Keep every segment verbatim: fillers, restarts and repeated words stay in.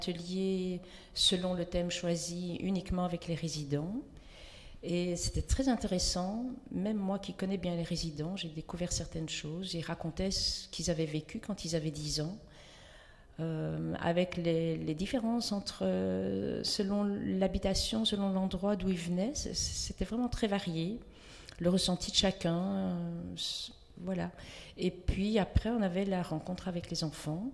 Atelier selon le thème choisi uniquement avec les résidents. Et c'était très intéressant. Même moi qui connais bien les résidents, j'ai découvert certaines choses. Ils racontaient ce qu'ils avaient vécu quand ils avaient dix ans. Euh, avec les, les différences entre, euh, selon l'habitation, selon l'endroit d'où ils venaient. C'était vraiment très varié. Le ressenti de chacun. Euh, voilà. Et puis après, on avait la rencontre avec les enfants,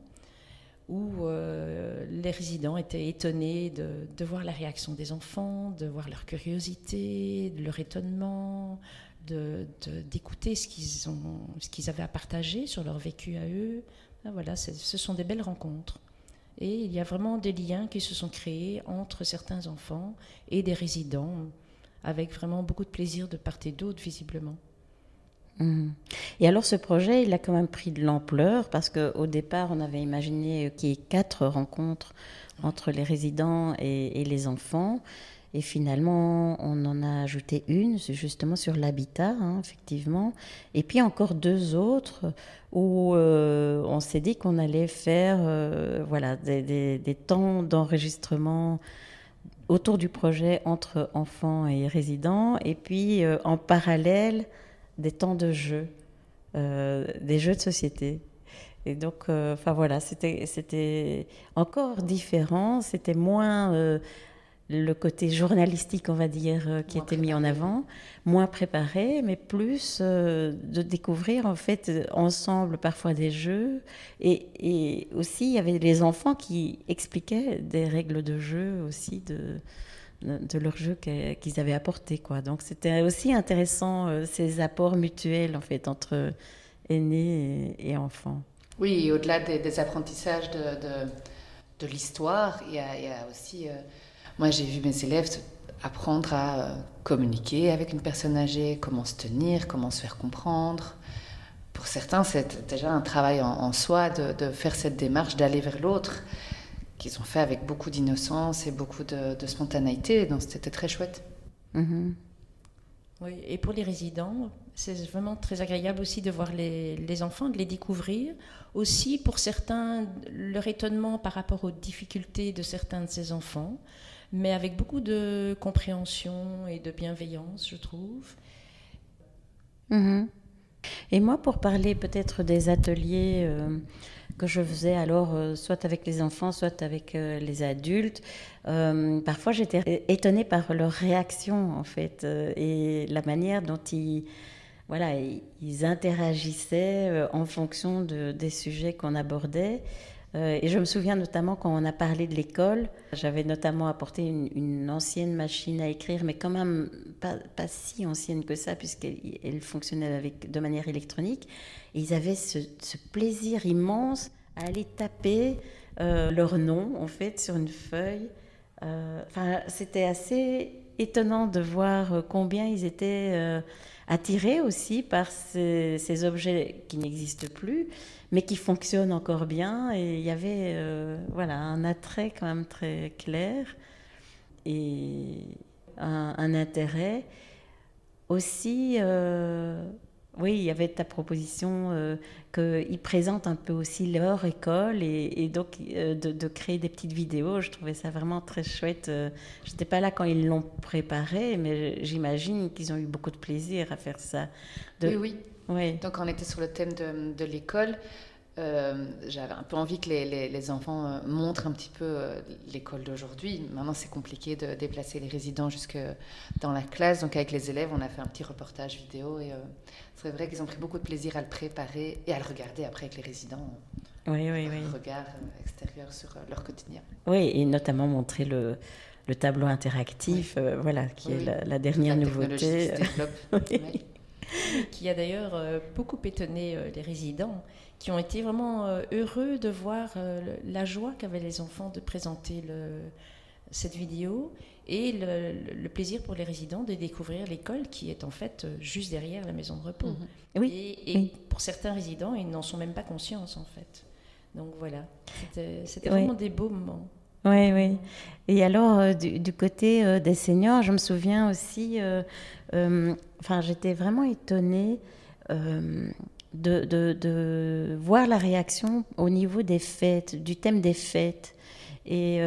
où euh, les résidents étaient étonnés de, de voir la réaction des enfants, de voir leur curiosité, de leur étonnement, de, de, d'écouter ce qu'ils, ont, ce qu'ils avaient à partager sur leur vécu à eux. Ah, voilà, ce sont des belles rencontres. Et il y a vraiment des liens qui se sont créés entre certains enfants et des résidents, avec vraiment beaucoup de plaisir de part et d'autre, visiblement. Mmh. Et alors ce projet, il a quand même pris de l'ampleur parce qu'au départ, on avait imaginé qu'il y ait quatre rencontres entre les résidents et, et les enfants. Et finalement, on en a ajouté une, c'est justement sur l'habitat, hein, effectivement. Et puis encore deux autres où euh, on s'est dit qu'on allait faire euh, voilà, des, des, des temps d'enregistrement autour du projet entre enfants et résidents. Et puis euh, en parallèle, des temps de jeu, euh, des jeux de société. Et donc, euh, enfin voilà, c'était, c'était encore différent, c'était moins euh, le côté journalistique, on va dire, euh, qui moins était préparé. Mis en avant, moins préparé, mais plus euh, de découvrir en fait ensemble parfois des jeux. Et, et aussi, il y avait les enfants qui expliquaient des règles de jeu aussi de... de leur jeu qu'ils avaient apporté, quoi. Donc c'était aussi intéressant euh, ces apports mutuels en fait entre aînés et, et enfants. Oui, et au-delà des, des apprentissages de, de, de l'histoire, il y a, il y a aussi, euh, moi j'ai vu mes élèves apprendre à euh, communiquer avec une personne âgée, comment se tenir, comment se faire comprendre. Pour certains, c'est déjà un travail en, en soi de, de faire cette démarche d'aller vers l'autre, qu'ils ont fait avec beaucoup d'innocence et beaucoup de, de spontanéité, donc c'était très chouette. Mmh. Oui, et pour les résidents, c'est vraiment très agréable aussi de voir les, les enfants, de les découvrir. Aussi, pour certains, leur étonnement par rapport aux difficultés de certains de ces enfants, mais avec beaucoup de compréhension et de bienveillance, je trouve. Mmh. Et moi, pour parler peut-être des ateliers... Euh, que je faisais alors euh, soit avec les enfants, soit avec euh, les adultes. Euh, parfois, j'étais étonnée par leur réaction, en fait, euh, et la manière dont ils, voilà, ils interagissaient euh, en fonction de, des sujets qu'on abordait. Euh, et je me souviens notamment quand on a parlé de l'école, j'avais notamment apporté une, une ancienne machine à écrire, mais quand même pas, pas si ancienne que ça, puisqu'elle elle fonctionnait avec, de manière électronique. Et ils avaient ce, ce plaisir immense à aller taper euh, leur nom, en fait, sur une feuille. Euh, enfin, c'était assez étonnant de voir combien ils étaient euh, attirés aussi par ces, ces objets qui n'existent plus, mais qui fonctionnent encore bien. Et il y avait euh, voilà, un attrait quand même très clair et un, un intérêt. Aussi, euh, oui, il y avait ta proposition euh, qu'ils présentent un peu aussi leur école et, et donc euh, de, de créer des petites vidéos. Je trouvais ça vraiment très chouette. Euh, je n'étais pas là quand ils l'ont préparé, mais j'imagine qu'ils ont eu beaucoup de plaisir à faire ça. De... Oui, oui. Oui. Donc on était sur le thème de, de l'école. Euh, j'avais un peu envie que les, les, les enfants euh, montrent un petit peu euh, l'école d'aujourd'hui. Maintenant, c'est compliqué de déplacer les résidents jusque dans la classe. Donc, avec les élèves, on a fait un petit reportage vidéo. Et euh, c'est vrai qu'ils ont pris beaucoup de plaisir à le préparer et à le regarder après avec les résidents. Oui, oui, oui. Un regard euh, extérieur sur euh, leur quotidien. Oui, et notamment montrer le, le tableau interactif, oui. euh, voilà, qui oui, est la, la dernière la nouveauté. Qui se développe. Oui. Oui. Qui a d'ailleurs euh, beaucoup étonné euh, les résidents, qui ont été vraiment euh, heureux de voir euh, la joie qu'avaient les enfants de présenter le, cette vidéo et le, le plaisir pour les résidents de découvrir l'école qui est en fait euh, juste derrière la maison de repos. Mmh. Oui. Et, et oui. pour certains résidents, ils n'en sont même pas conscients en fait. Donc voilà, c'était, c'était vraiment oui. des beaux moments. Oui, oui. Et alors, euh, du, du côté euh, des seniors, je me souviens aussi, euh, euh, enfin, j'étais vraiment étonnée euh, de, de, de voir la réaction au niveau des fêtes, du thème des fêtes. Et